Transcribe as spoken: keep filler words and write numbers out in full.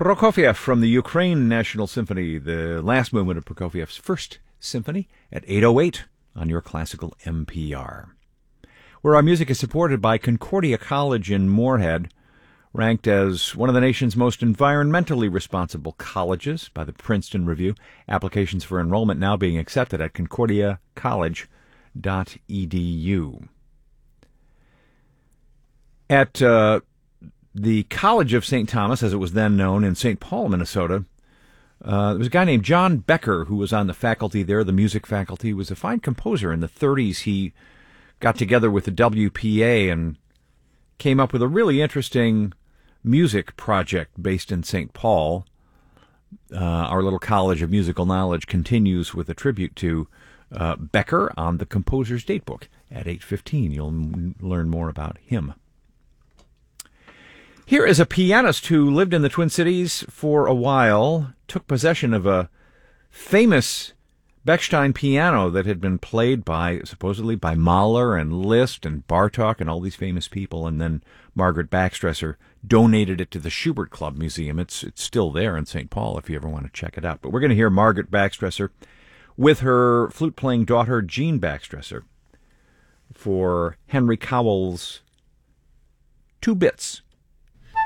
Prokofiev from the Ukraine National Symphony, the last movement of Prokofiev's First Symphony at eight oh eight on your classical M P R, where our music is supported by Concordia College in Moorhead, ranked as one of the nation's most environmentally responsible colleges by the Princeton Review. Applications for enrollment now being accepted at concordia college dot e d u. At uh, the College of Saint Thomas, as it was then known, in Saint Paul, Minnesota, uh, there was a guy named John Becker who was on the faculty there, the music faculty. He was a fine composer. In the thirties, he got together with the W P A and came up with a really interesting music project based in Saint Paul. Uh, our little College of Musical Knowledge continues with a tribute to uh, Becker on the Composer's Datebook at eight fifteen. You'll m- learn more about him. Here is a pianist who lived in the Twin Cities for a while, took possession of a famous Bechstein piano that had been played by, supposedly, by Mahler and Liszt and Bartók and all these famous people, and then Margaret Baxtresser donated it to the Schubert Club Museum. It's it's still there in Saint Paul if you ever want to check it out. But we're going to hear Margaret Baxtresser with her flute-playing daughter, Jean Baxtresser, for Henry Cowell's Two Bits.